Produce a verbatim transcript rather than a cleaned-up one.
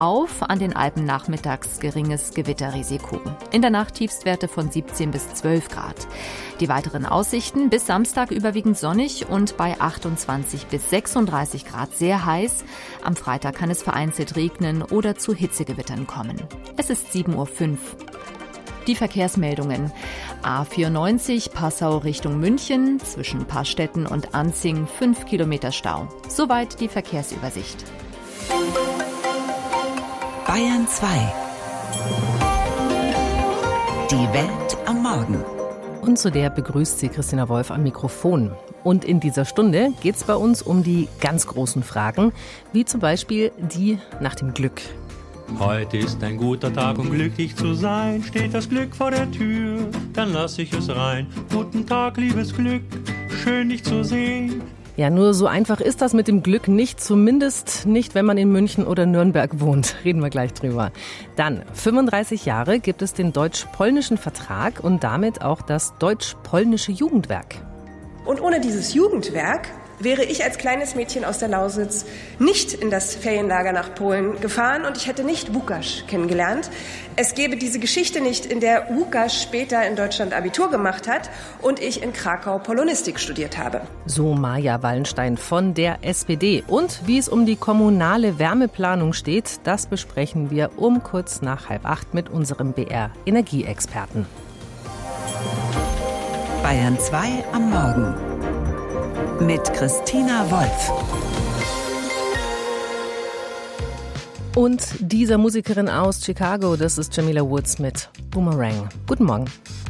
auf, an den Alpen nachmittags geringes Gewitterrisiko. In der Nacht Tiefstwerte von siebzehn bis zwölf Grad. Die weiteren Aussichten: bis Samstag überwiegend sonnig und bei achtundzwanzig bis sechsunddreißig Grad sehr heiß. Am Freitag kann es vereinzelt regnen oder zu Hitzegewittern kommen. Es ist sieben Uhr fünf. Die Verkehrsmeldungen. A vierundneunzig Passau Richtung München, zwischen Pastetten und Anzing fünf Kilometer Stau. Soweit die Verkehrsübersicht. Bayern zwei. Die Welt am Morgen. Und zu der begrüßt sie Christina Wolf am Mikrofon. Und in dieser Stunde geht es bei uns um die ganz großen Fragen, wie zum Beispiel die nach dem Glück. Heute ist ein guter Tag, um glücklich zu sein. Steht das Glück vor der Tür, dann lass ich es rein. Guten Tag, liebes Glück, schön dich zu sehen. Ja, nur so einfach ist das mit dem Glück nicht, zumindest nicht, wenn man in München oder Nürnberg wohnt. Reden wir gleich drüber. Dann, fünfunddreißig Jahre gibt es den deutsch-polnischen Vertrag und damit auch das deutsch-polnische Jugendwerk. Und ohne dieses Jugendwerk wäre ich als kleines Mädchen aus der Lausitz nicht in das Ferienlager nach Polen gefahren und ich hätte nicht Łukasz kennengelernt. Es gäbe diese Geschichte nicht, in der Łukasz später in Deutschland Abitur gemacht hat und ich in Krakau Polonistik studiert habe. So Maja Wallenstein von der S P D. Und wie es um die kommunale Wärmeplanung steht, das besprechen wir um kurz nach halb acht mit unserem B R-Energieexperten. Bayern zwei am Morgen. Mit Christina Wolf. Und dieser Musikerin aus Chicago, das ist Jamila Woods mit Boomerang. Guten Morgen.